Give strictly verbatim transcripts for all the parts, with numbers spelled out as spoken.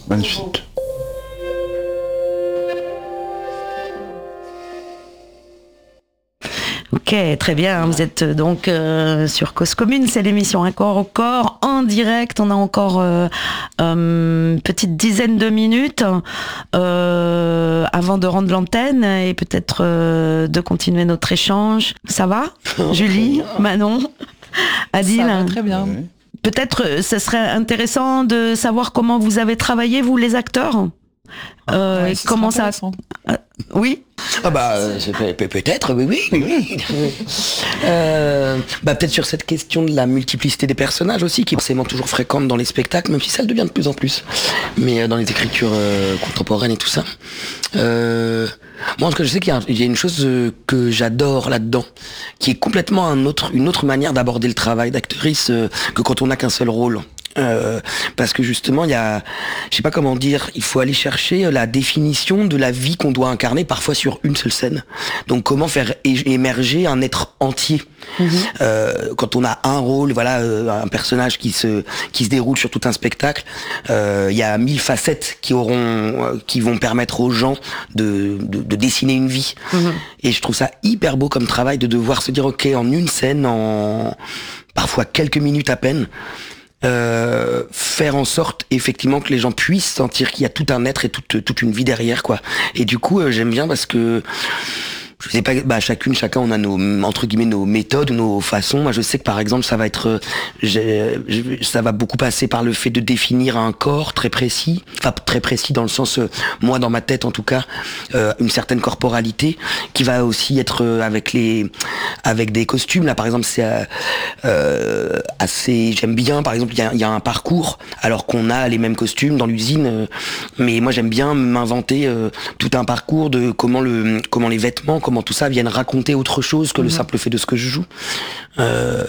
Magnifique. Ok, très bien. Vous êtes donc euh, sur Cause Commune, c'est l'émission Un corps au corps en direct. On a encore euh, euh, une petite dizaine de minutes euh, avant de rendre l'antenne et peut-être euh, de continuer notre échange. Ça va, Julie, Manon, Adil? Ça va très bien. Oui. Peut-être, ce serait intéressant de savoir comment vous avez travaillé, vous, les acteurs. Euh, Ouais, ce comment sera ça intéressant. euh, Oui. Ah bah euh, c'est peut- peut- peut-être, oui, oui, oui, oui. Euh, bah peut-être sur cette question de la multiplicité des personnages aussi, qui est forcément toujours fréquente dans les spectacles, même si ça le devient de plus en plus. Mais euh, dans les écritures euh, contemporaines et tout ça. Euh, moi en tout cas je sais qu'il y a, un- il y a une chose euh, que j'adore là-dedans, qui est complètement un autre, une autre manière d'aborder le travail d'actrice euh, que quand on n'a qu'un seul rôle. Euh, parce que justement il y a, je sais pas comment dire, il faut aller chercher la définition de la vie qu'on doit incarner parfois sur une seule scène. Donc comment faire é- émerger un être entier. Mmh. Euh, quand on a un rôle, voilà, euh, un personnage qui se qui se déroule sur tout un spectacle, euh, il y a mille facettes qui auront, euh, qui vont permettre aux gens de de, de dessiner une vie. Mmh. Et je trouve ça hyper beau comme travail de devoir se dire ok, en une scène, en parfois quelques minutes à peine. Euh, faire en sorte effectivement que les gens puissent sentir qu'il y a tout un être et toute toute une vie derrière, quoi. Et du coup euh, j'aime bien parce que je sais pas, bah chacune, chacun, on a nos entre guillemets nos méthodes, nos façons. Moi, je sais que par exemple, ça va être, j'ai, ça va beaucoup passer par le fait de définir un corps très précis, enfin très précis dans le sens, euh, moi dans ma tête en tout cas, euh, une certaine corporalité, qui va aussi être euh, avec les, avec des costumes. Là, par exemple, c'est euh, assez, j'aime bien. Par exemple, il y a, y a un parcours, alors qu'on a les mêmes costumes dans l'usine, euh, mais moi j'aime bien m'inventer euh, tout un parcours de comment le, comment les vêtements, comment tout ça vienne raconter autre chose que mmh. le simple fait de ce que je joue. Euh,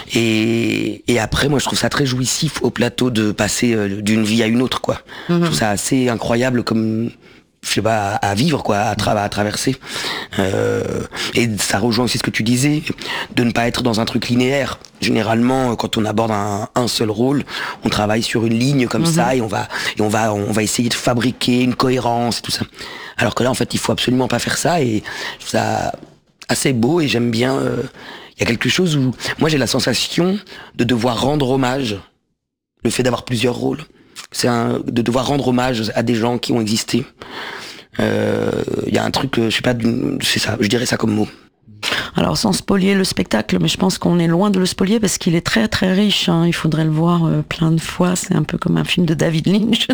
et, et après, moi, je trouve ça très jouissif au plateau de passer euh, d'une vie à une autre, quoi. Mmh. Je trouve ça assez incroyable comme, je sais pas, à, à vivre, quoi, à, tra- à traverser. Euh, et ça rejoint aussi ce que tu disais, de ne pas être dans un truc linéaire. Généralement, quand on aborde un, un seul rôle, on travaille sur une ligne comme mmh. ça et on va, et on va, on va essayer de fabriquer une cohérence et tout ça. Alors que là, en fait, il faut absolument pas faire ça et je trouve ça assez beau et j'aime bien. Il euh, y a quelque chose où moi j'ai la sensation de devoir rendre hommage, le fait d'avoir plusieurs rôles, c'est un, de devoir rendre hommage à des gens qui ont existé. Il euh, y a un truc, je sais pas, c'est ça, je dirais ça comme mot. Alors sans spolier le spectacle, mais je pense qu'on est loin de le spolier parce qu'il est très très riche, hein. Il faudrait le voir euh, plein de fois, c'est un peu comme un film de David Lynch.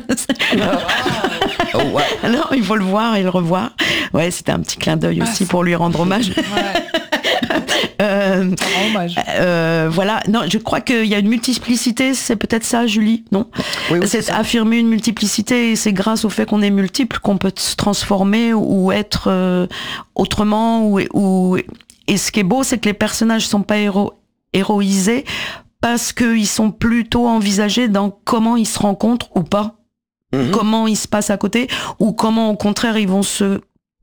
Oh, wow. Non, il faut le voir et le revoir. Ouais, c'était un petit clin d'œil ah, aussi pour lui rendre hommage. Ouais. euh, hommage. Euh, voilà, non, je crois qu'il y a une multiplicité, c'est peut-être ça, Julie, non? Oui, oui, c'est, c'est affirmer une multiplicité et c'est grâce au fait qu'on est multiple qu'on peut se transformer ou être euh, autrement. Ou, ou... Et ce qui est beau, c'est que les personnages sont pas héro... héroïsés parce qu'ils sont plutôt envisagés dans comment ils se rencontrent ou pas. Mmh. Comment ils se passent à côté ou comment au contraire ils vont se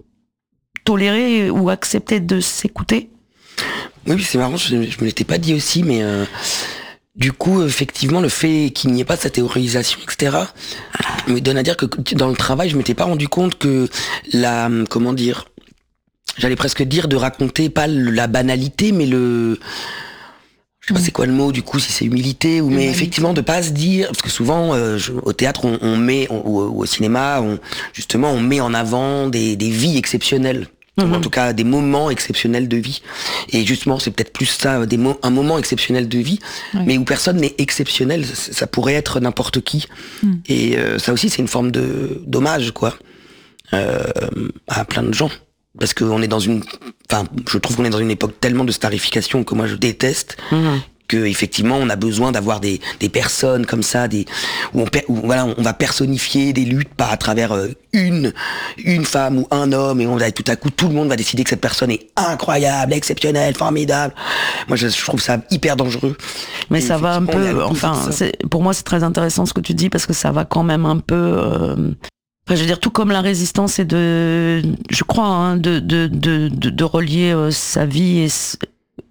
tolérer ou accepter de s'écouter. Oui, c'est marrant, je, je me l'étais pas dit aussi, mais euh, du coup, effectivement, le fait qu'il n'y ait pas cette théorisation, et cetera, me donne à dire que dans le travail, je m'étais pas rendu compte que la, comment dire, j'allais presque dire de raconter pas le, la banalité, mais le... Je sais pas c'est quoi le mot du coup, si c'est humilité ou mais humanité. Effectivement de pas se dire parce que souvent euh, je, au théâtre on, on met on, ou, ou au cinéma on, justement on met en avant des, des vies exceptionnelles. Mmh. En tout cas des moments exceptionnels de vie et justement c'est peut-être plus ça des mo- un moment exceptionnel de vie oui. mais où personne n'est exceptionnel, ça, ça pourrait être n'importe qui mmh. et euh, ça aussi c'est une forme de dommage quoi euh, à plein de gens. Parce qu'on est dans une, enfin, je trouve qu'on est dans une époque tellement de starification que moi je déteste, mmh. que effectivement on a besoin d'avoir des des personnes comme ça, des où on où, voilà on va personnifier des luttes pas à travers euh, une une femme ou un homme et on va tout à coup tout le monde va décider que cette personne est incroyable, exceptionnelle, formidable. Moi je, je trouve ça hyper dangereux. Mais et ça va un peu, enfin, c'est, pour moi c'est très intéressant ce que tu dis parce que ça va quand même un peu. Euh... Enfin, je veux dire, tout comme la résistance est de, je crois, hein, de, de, de, de, de relier euh, sa vie et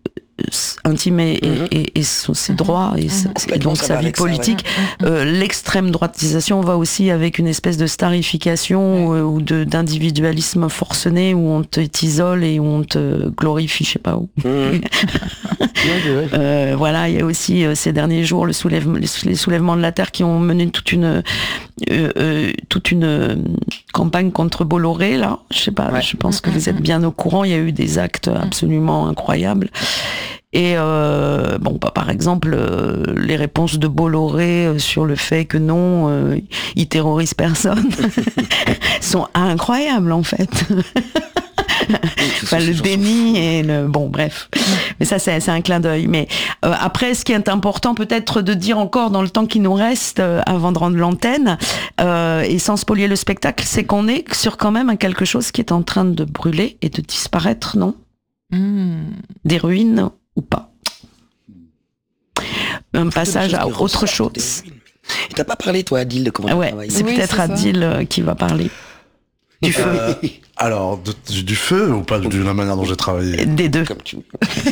intime et, Mm-hmm. et, et son- ses droits et, sa- Complètement, et donc ça sa va vie avec ça, ouais. politique. Euh, l'extrême droitisation va aussi avec une espèce de starification euh, ou de d'individualisme forcené où on te t'isole et où on te glorifie, je sais pas où. Mmh. Ouais, ouais, ouais. Euh, voilà, il y a aussi euh, ces derniers jours le soulèvement, les, sou- les soulèvements de la terre qui ont mené toute une euh, euh, toute une euh, campagne contre Bolloré là. Je sais pas, Ouais. je pense que vous êtes bien au courant. Il y a eu des actes absolument incroyables. Et euh, bon, bah, par exemple, euh, les réponses de Bolloré euh, sur le fait que non, euh, il terrorise personne, sont incroyables en fait. Enfin, le déni et le bon, bref. Mais ça, c'est, c'est un clin d'œil. Mais euh, après, ce qui est important, peut-être de dire encore dans le temps qui nous reste euh, avant de rendre l'antenne, euh, et sans spolier le spectacle, c'est qu'on est sur quand même un quelque chose qui est en train de brûler et de disparaître, non ? Mmh. Des ruines ou pas ? Un passage Des choses à qui autre ressortent des chose. ruines. Et t'as pas parlé, toi, Adil, de comment tu Ouais, travailles c'est Oui, peut-être c'est ça. Adil euh, qui va parler. Du feu. Euh, alors, de- du, du feu ou pas de, de la manière dont j'ai travaillé? Des deux. Comme tu veux.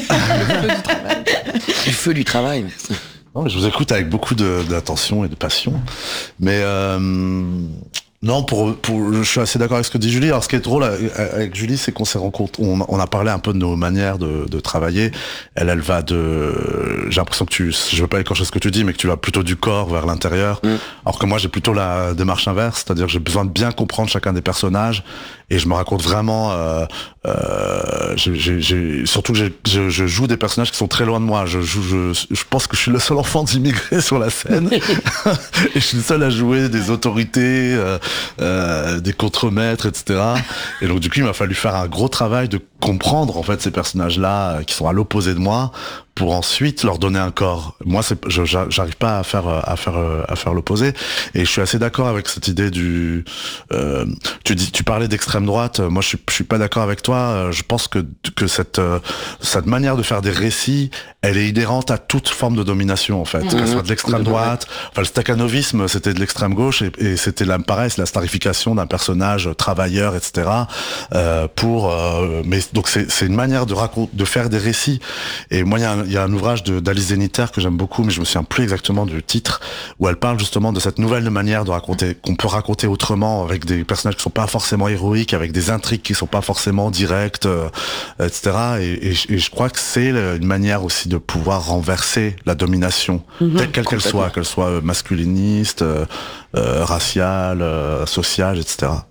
Du feu du travail. Non, mais je vous écoute avec beaucoup de- d'attention et de passion. Mais euh, non, pour, pour, je suis assez d'accord avec ce que dit Julie. Alors, ce qui est drôle avec Julie, c'est qu'on s'est rencontrés, on, on a parlé un peu de nos manières de, de travailler. Elle, elle va de, j'ai l'impression que tu, je veux pas écorcher ce que tu dis, mais que tu vas plutôt du corps vers l'intérieur. Mm. Alors que moi, j'ai plutôt la démarche inverse, c'est-à-dire que j'ai besoin de bien comprendre chacun des personnages et je me raconte vraiment. Euh, euh, j'ai, j'ai, j'ai, surtout que j'ai, je, je joue des personnages qui sont très loin de moi. Je, joue, je, je pense que je suis le seul enfant d'immigrés sur la scène et je suis le seul à jouer des autorités, euh, euh, des contremaîtres, et cetera. Et donc du coup, il m'a fallu faire un gros travail de comprendre en fait ces personnages-là euh, qui sont à l'opposé de moi, pour ensuite leur donner un corps. Moi, c'est, je, j'arrive pas à faire à faire à faire l'opposé. Et je suis assez d'accord avec cette idée du. Euh, tu dis, tu parlais d'extrême droite. Moi, je suis, je suis pas d'accord avec toi. Je pense que que cette cette manière de faire des récits, elle est inhérente à toute forme de domination en fait. Mmh. Qu'elle soit de l'extrême droite. Enfin, le stakhanovisme, c'était de l'extrême gauche et, et c'était là, pareil, c'est la starification d'un personnage travailleur, et cetera. Euh, pour euh, mais donc c'est c'est une manière de raconter, de faire des récits. Et moi, il y a un, il y a un ouvrage de, d'Alice Zeniter que j'aime beaucoup, mais je me souviens plus exactement du titre, où elle parle justement de cette nouvelle manière de raconter, qu'on peut raconter autrement, avec des personnages qui sont pas forcément héroïques, avec des intrigues qui sont pas forcément directes, euh, et cetera. Et, et, et je crois que c'est une manière aussi de pouvoir renverser la domination, mmh, telle quelle qu'elle soit, qu'elle soit masculiniste, euh, euh, raciale, euh, sociale, et cetera.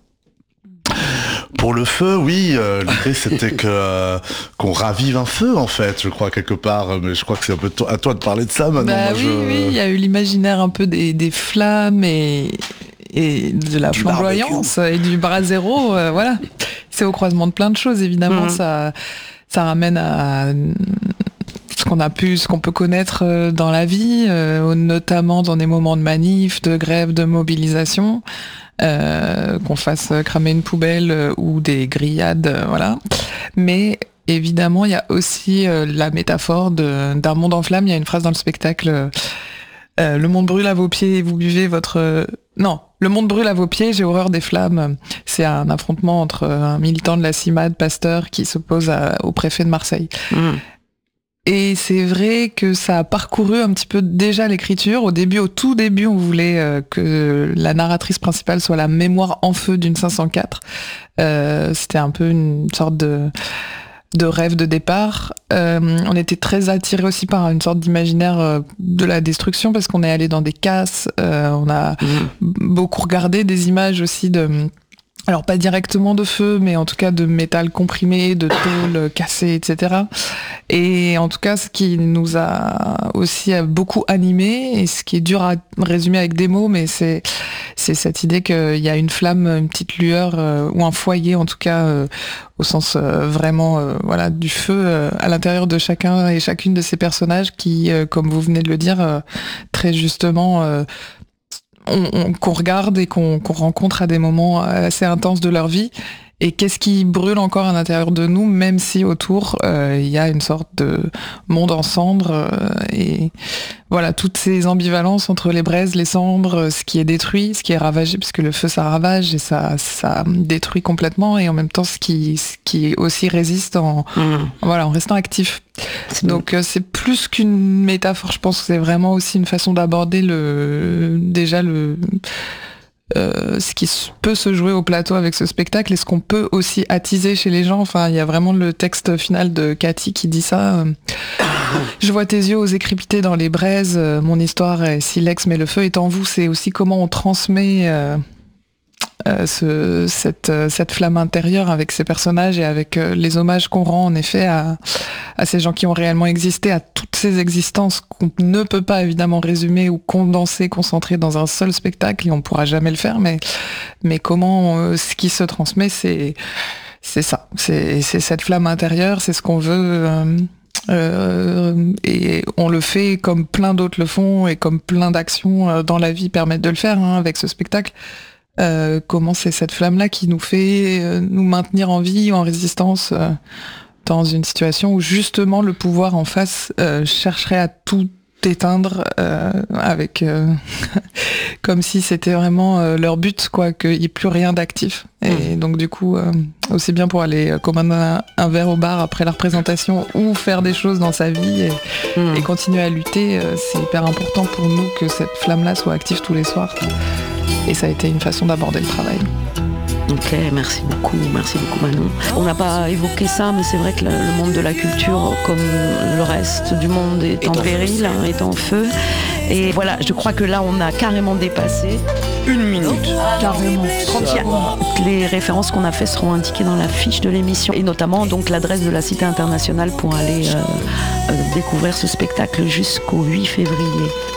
Pour le feu, oui, euh, l'idée c'était que euh, qu'on ravive un feu en fait, je crois quelque part, mais je crois que c'est un peu to- à toi de parler de ça maintenant. Bah Moi, oui, je... oui, il y a eu l'imaginaire un peu des, des flammes et, et de la Du flamboyance et du brasero, euh, voilà. C'est au croisement de plein de choses, évidemment, mmh. ça, ça ramène à ce qu'on a pu, ce qu'on peut connaître dans la vie, euh, notamment dans des moments de manif, de grève, de mobilisation. Euh, qu'on fasse cramer une poubelle euh, ou des grillades, euh, voilà. Mais évidemment, il y a aussi euh, la métaphore de, d'un monde en flammes. Il y a une phrase dans le spectacle euh, le monde brûle à vos pieds et vous buvez votre... Euh, non, le monde brûle à vos pieds, j'ai horreur des flammes. C'est un affrontement entre un militant de la CIMAD, Pasteur, qui s'oppose à, au préfet de Marseille. Mmh. Et c'est vrai que ça a parcouru un petit peu déjà l'écriture. Au début, au tout début, on voulait euh, que la narratrice principale soit la mémoire en feu d'une cinq cent quatre. Euh, c'était un peu une sorte de, de rêve de départ. Euh, on était très attirés aussi par une sorte d'imaginaire euh, de la destruction parce qu'on est allé dans des casses. Euh, on a mmh. beaucoup regardé des images aussi de... Alors pas directement de feu, mais en tout cas de métal comprimé, de tôle cassée, et cetera. Et en tout cas, ce qui nous a aussi beaucoup animé, et ce qui est dur à résumer avec des mots, mais c'est c'est cette idée qu'il y a une flamme, une petite lueur, euh, ou un foyer en tout cas, euh, au sens euh, vraiment euh, voilà du feu euh, à l'intérieur de chacun et chacune de ces personnages qui, euh, comme vous venez de le dire, euh, très justement... Euh, On, on, qu'on regarde et qu'on, qu'on rencontre à des moments assez intenses de leur vie et qu'est-ce qui brûle encore à l'intérieur de nous, même si autour euh, il y a une sorte de monde en cendres euh, et voilà, toutes ces ambivalences entre les braises, les cendres, ce qui est détruit, ce qui est ravagé, parce que le feu ça ravage et ça, ça détruit complètement, et en même temps ce qui, ce qui aussi résiste en, mmh. voilà, en restant actif. C'est Donc euh, c'est plus qu'une métaphore, je pense que c'est vraiment aussi une façon d'aborder le déjà le Euh, ce qui peut se jouer au plateau avec ce spectacle et ce qu'on peut aussi attiser chez les gens. Enfin, il y a vraiment le texte final de Cathy qui dit ça. Je vois tes yeux oser crépiter dans les braises, mon histoire est silex, mais le feu est en vous. C'est aussi comment on transmet euh, euh, ce, cette, cette flamme intérieure avec ces personnages et avec euh, les hommages qu'on rend en effet à, à ces gens qui ont réellement existé, à toutes ces existences qu'on ne peut pas évidemment résumer ou condenser, concentrer dans un seul spectacle, et on pourra jamais le faire, mais, mais comment euh, ce qui se transmet, c'est, c'est ça, c'est, c'est cette flamme intérieure, c'est ce qu'on veut, euh, euh, et on le fait comme plein d'autres le font, et comme plein d'actions euh, dans la vie permettent de le faire, hein, avec ce spectacle. Euh, comment c'est cette flamme-là qui nous fait euh, nous maintenir en vie, en résistance, euh, dans une situation où justement le pouvoir en face euh, chercherait à tout éteindre euh, avec euh, comme si c'était vraiment euh, leur but, quoi, qu'il n'y ait plus rien d'actif. Et mmh. donc du coup, euh, aussi bien pour aller commander un, un verre au bar après la représentation ou faire des choses dans sa vie et, mmh. et continuer à lutter, euh, c'est hyper important pour nous que cette flamme-là soit active tous les soirs. Et ça a été une façon d'aborder le travail. Ok, merci beaucoup, merci beaucoup Manon. On n'a pas évoqué ça, mais c'est vrai que le monde de la culture, comme le reste du monde, est, est en péril, hein, est en feu. Et voilà, je crois que là, on a carrément dépassé. Une minute. Carrément. Les références qu'on a faites seront indiquées dans la fiche de l'émission, et notamment donc l'adresse de la Cité internationale pour aller euh, euh, découvrir ce spectacle jusqu'au huit février.